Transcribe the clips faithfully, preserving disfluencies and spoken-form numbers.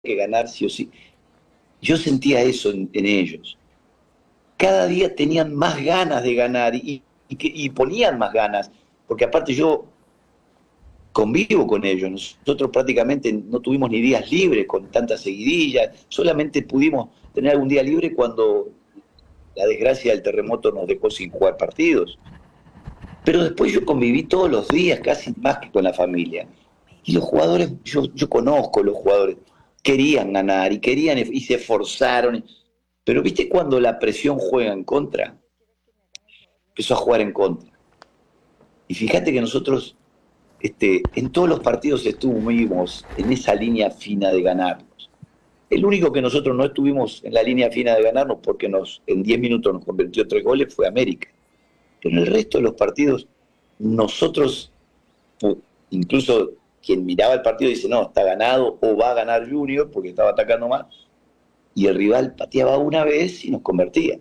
que ganar sí o sí. Yo sentía eso en, en ellos. Cada día tenían más ganas de ganar y, y, que- y ponían más ganas, porque aparte yo convivo con ellos. Nosotros prácticamente no tuvimos ni días libres con tantas seguidillas, solamente pudimos tener algún día libre cuando la desgracia del terremoto nos dejó sin jugar partidos. Pero después yo conviví todos los días, casi más que con la familia. Y los jugadores, yo, yo conozco los jugadores, querían ganar y querían y se esforzaron. Pero viste cuando la presión juega en contra, empezó a jugar en contra. Y fíjate que nosotros este, en todos los partidos estuvimos en esa línea fina de ganarnos. El único que nosotros no estuvimos en la línea fina de ganarnos porque nos, en diez minutos nos convirtió tres goles fue América. Pero en el resto de los partidos, nosotros, incluso quien miraba el partido dice, no, está ganado o va a ganar Junior porque estaba atacando más. Y el rival pateaba una vez y nos convertía.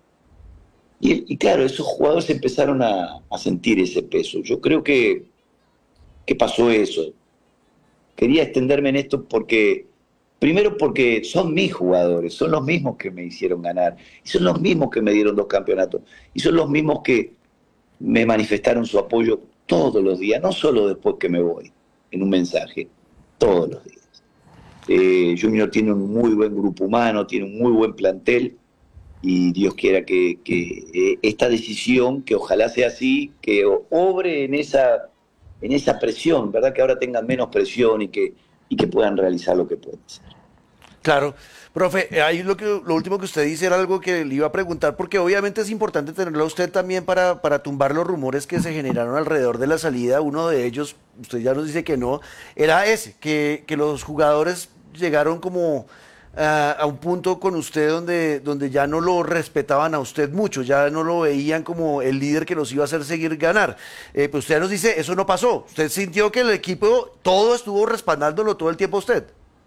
Y, y claro, esos jugadores empezaron a, a sentir ese peso. Yo creo que, que pasó eso. Quería extenderme en esto porque, primero porque son mis jugadores, son los mismos que me hicieron ganar, y son los mismos que me dieron dos campeonatos, y son los mismos que me manifestaron su apoyo todos los días, no solo después que me voy, en un mensaje, todos los días. Eh, Junior tiene un muy buen grupo humano, tiene un muy buen plantel, y Dios quiera que, que eh, esta decisión, que ojalá sea así, que obre en esa, en esa presión, ¿verdad? Que ahora tengan menos presión y que, y que puedan realizar lo que pueden hacer. Claro, profe, eh, ahí lo que lo último que usted dice era algo que le iba a preguntar, porque obviamente es importante tenerlo a usted también para, para tumbar los rumores que se generaron alrededor de la salida. Uno de ellos, usted ya nos dice que no, era ese, que, que los jugadores llegaron como ah, a un punto con usted donde, donde ya no lo respetaban a usted mucho, ya no lo veían como el líder que los iba a hacer seguir ganar. Eh, pues usted ya nos dice, eso no pasó. Usted sintió que el equipo todo estuvo respaldándolo todo el tiempo a usted.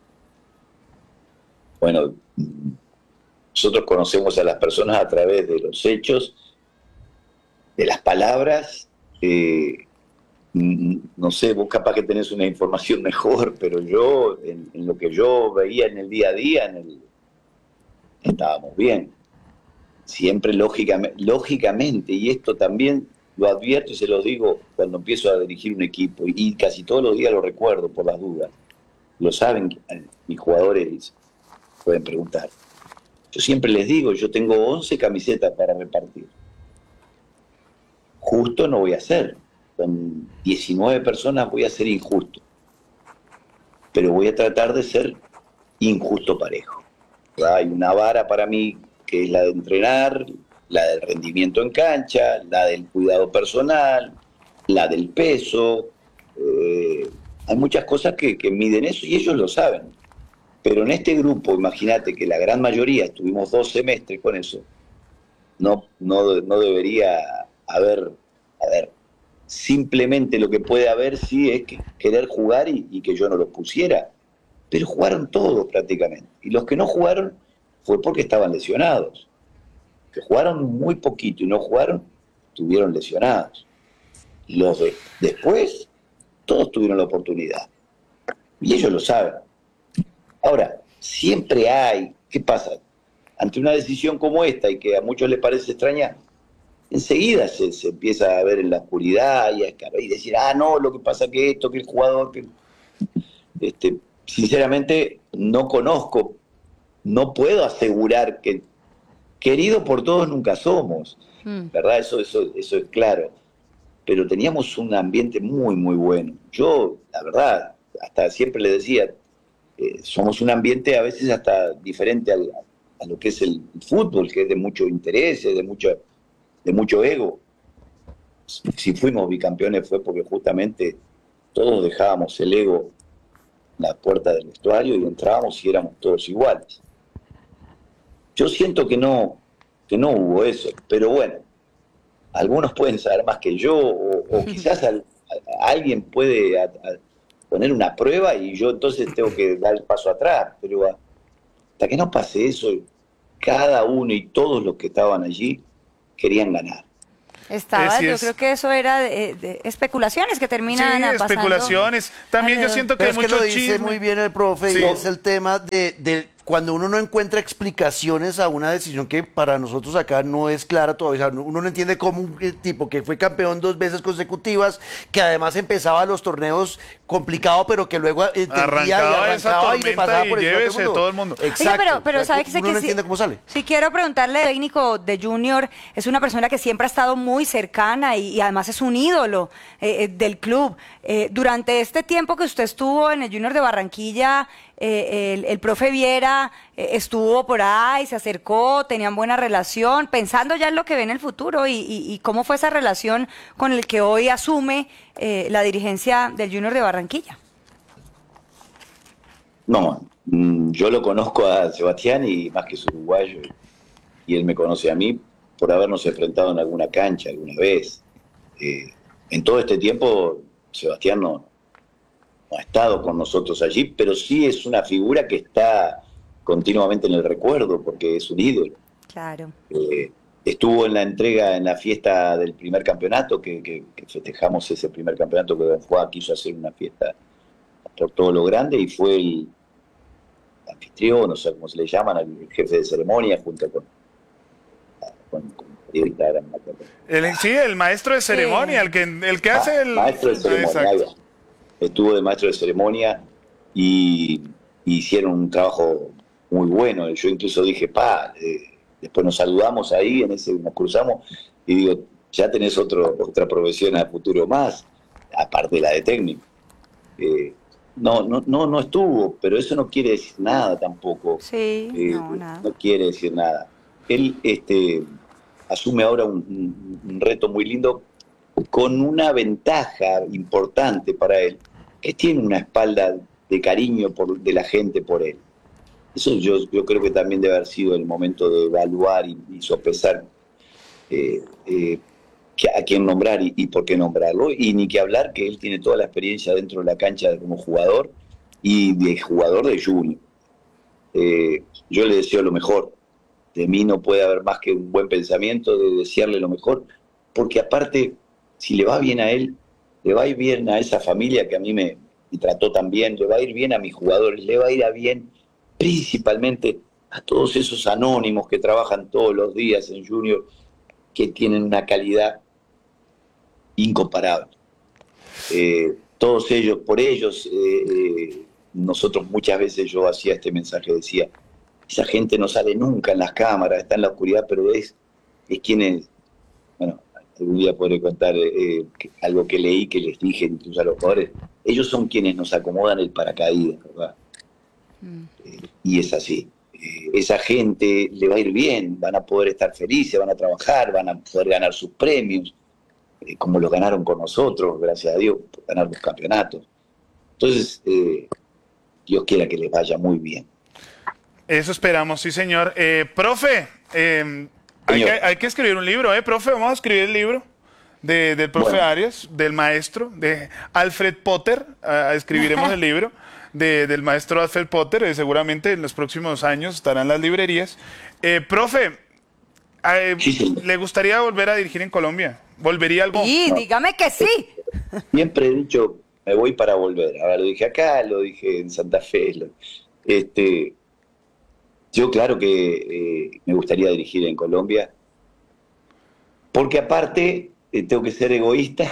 Bueno, nosotros conocemos a las personas a través de los hechos, de las palabras. Eh, no sé, vos capaz que tenés una información mejor, pero yo, en, en lo que yo veía en el día a día, en el, estábamos bien. Siempre lógicamente, lógicamente, y esto también lo advierto y se lo digo cuando empiezo a dirigir un equipo, y casi todos los días lo recuerdo por las dudas, lo saben mis jugadores, pueden preguntar. Yo siempre les digo, yo tengo once camisetas para repartir. Justo no voy a ser, con diecinueve personas voy a ser injusto, pero voy a tratar de ser injusto parejo. Hay una vara para mí que es la de entrenar, la del rendimiento en cancha, la del cuidado personal, la del peso. Eh, hay muchas cosas que, que miden eso y ellos lo saben. Pero en este grupo, imagínate que la gran mayoría, estuvimos dos semestres con eso, no, no, no debería haber, a ver, simplemente lo que puede haber sí es que querer jugar y, y que yo no lo pusiera, pero jugaron todos prácticamente. Y los que no jugaron fue porque estaban lesionados. Que jugaron muy poquito y no jugaron, estuvieron lesionados. Los de después, todos tuvieron la oportunidad. Y ellos lo saben. Ahora, siempre hay, ¿qué pasa? Ante una decisión como esta y que a muchos les parece extraña, enseguida se, se empieza a ver en la oscuridad y a y decir, ah, no, lo que pasa que esto, que el jugador, que... Este, sinceramente, no conozco, no puedo asegurar que querido por todos nunca somos, Mm. ¿verdad? Eso, eso, eso es claro. Pero teníamos un ambiente muy, muy bueno. Yo, la verdad, hasta siempre le decía, eh, somos un ambiente a veces hasta diferente al, a lo que es el fútbol, que es de mucho interés, de mucho, de mucho ego. Si fuimos bicampeones fue porque justamente todos dejábamos el ego en la puerta del vestuario y entrábamos y éramos todos iguales. Yo siento que no, que no hubo eso, pero bueno, algunos pueden saber más que yo, o, o quizás al, a, a alguien puede a, a poner una prueba y yo entonces tengo que dar el paso atrás, pero hasta que no pase eso, cada uno y todos los que estaban allí querían ganar. Estaba, Eh, sí yo es- creo que eso era de, de especulaciones que Sí, terminan pasando. especulaciones. También yo alrededor. siento que Pero hay es que mucho lo dice chisme. muy bien el profe, Sí. y es el tema de, de cuando uno no encuentra explicaciones a una decisión que para nosotros acá no es clara todavía. O sea, uno no entiende cómo un eh, tipo que fue campeón dos veces consecutivas, que además empezaba los torneos complicado, pero que luego entendía Arrancaba y esa arrancaba y le tormenta pasaba y por encima a llévese todo el mundo. Exacto. Oiga, pero, pero O sea, ¿sabe que sé uno que no sí- entiende cómo sale. Si quiero preguntarle, el técnico de Junior es una persona que siempre ha estado muy cercana y, y además es un ídolo eh, eh, del club. Eh, durante este tiempo que usted estuvo en el Junior de Barranquilla, eh, el, el profe Viera eh, estuvo por ahí, se acercó, tenían buena relación, pensando ya en lo que ve en el futuro y, y- y cómo fue esa relación con el que hoy asume eh, la dirigencia del Junior de Barranquilla. No, mm, yo lo conozco a Sebastián y más que es uruguayo, y él me conoce a mí por habernos enfrentado en alguna cancha alguna vez. Eh, en todo este tiempo, Sebastián no, no ha estado con nosotros allí, pero sí es una figura que está continuamente en el recuerdo porque es un ídolo. Claro. Eh, estuvo en la entrega, en la fiesta del primer campeonato, que, que- que festejamos ese primer campeonato, que Don Juan quiso hacer una fiesta por todo lo grande y fue el anfitrión, no sé cómo se le llaman, el jefe de ceremonia, junto con, con, con el periodista, era, no me acuerdo. El- sí, el maestro de ceremonia, el que, el que hace Ma- el... maestro de ceremonia, ahí Exacto. va. Estuvo de maestro de ceremonia y, y hicieron un trabajo muy bueno. Yo incluso dije, pa, eh, después nos saludamos ahí, en ese nos cruzamos y digo, ya tenés otro, otra profesión a futuro más, aparte de la de técnico. Eh, no, no, no, no estuvo, pero eso no quiere decir nada tampoco. Sí, Eh, no, nada. no quiere decir nada. Él este, asume ahora un, un- un reto muy lindo con una ventaja importante para él, que tiene una espalda de cariño por, de la gente por él. Eso yo, yo creo que también debe haber sido el momento de evaluar y, y sopesar eh, eh, que- a quién nombrar y, y por qué nombrarlo. Y ni que hablar que él tiene toda la experiencia dentro de la cancha como jugador y de jugador de Junior. Eh, yo le deseo lo mejor. De mí no puede haber más que un buen pensamiento de desearle lo mejor, porque aparte, si le va bien a él, le va a ir bien a esa familia que a mí me, me trató tan bien, le va a ir bien a mis jugadores, le va a ir a bien principalmente a todos esos anónimos que trabajan todos los días en Junior, que tienen una calidad incomparable. Eh, todos ellos, por ellos, eh, eh, nosotros muchas veces yo hacía este mensaje, decía, esa gente no sale nunca en las cámaras, está en la oscuridad, pero es, es quienes, bueno, algún día podré contar eh, que- algo que leí, que les dije incluso a los jugadores, ellos son quienes nos acomodan el paracaídas, ¿verdad? Eh, y es así. Eh, esa gente le va a ir bien, van a poder estar felices, van a trabajar, van a poder ganar sus premios, eh, como los ganaron con nosotros, gracias a Dios, por ganar los campeonatos. Entonces, eh, Dios quiera que les vaya muy bien. Eso esperamos, sí, señor. Eh, profe, eh, hay, que, Señor. hay que escribir un libro, ¿eh, profe? Vamos a escribir el libro de, del profe Bueno. Arias, del maestro, de Alfred Potter. Ah, escribiremos el libro de- del maestro Alfred Potter. Eh, seguramente en los próximos años estarán en las librerías. Eh, profe, eh, Sí, señor. ¿le gustaría volver a dirigir en Colombia? ¿Volvería algo? Y No. dígame que sí. Siempre he dicho, me voy para volver. Ahora lo dije acá, lo dije en Santa Fe. lo- este, yo claro que eh, me gustaría dirigir en Colombia, porque aparte eh, tengo que ser egoísta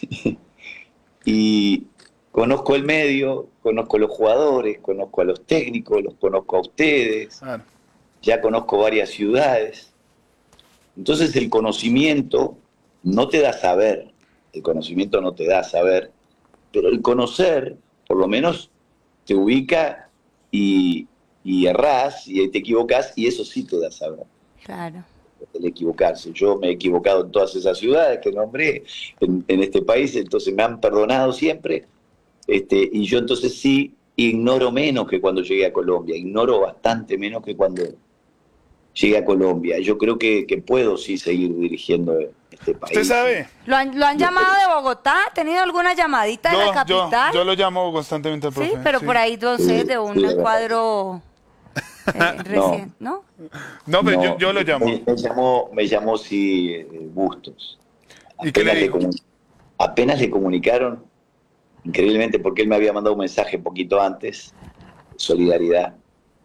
y conozco el medio, conozco los jugadores, conozco a los técnicos, los conozco a ustedes, Claro. ya conozco varias ciudades. Entonces el conocimiento no te da saber, el conocimiento no te da saber, pero el conocer, por lo menos, te ubica y, y errás y te equivocás y eso sí te da saber, Claro. el equivocarse. Yo me he equivocado en todas esas ciudades que nombré en, en este país, entonces me han perdonado siempre, este, y yo entonces sí ignoro menos que cuando llegué a Colombia, ignoro bastante menos que cuando llegué a Colombia. Yo creo que, que puedo sí seguir dirigiendo este país. ¿Usted sabe? ¿Lo han, lo han llamado de Bogotá? ¿Ha tenido alguna llamadita de la Yo, yo, capital? yo lo llamo constantemente al Sí, profe. pero sí. por ahí no sé, de un Sí, de verdad. cuadro eh, reciente, ¿no? No, pero No, yo, yo lo llamo. Me, me llamó, me llamó sí, eh, Bustos. ¿Y qué le Apenas le, dijo? comu- apenas le comunicaron, increíblemente, porque él me había mandado un mensaje poquito antes, de solidaridad.